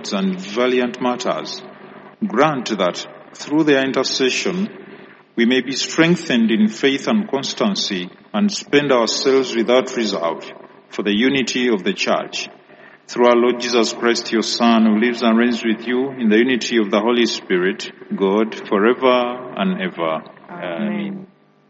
exploits and valiant martyrs, grant that through their intercession we may be strengthened in faith and constancy and spend ourselves without reserve for the unity of the Church. Through our Lord Jesus Christ, your Son, who lives and reigns with you in the unity of the Holy Spirit, God, forever and ever. Amen.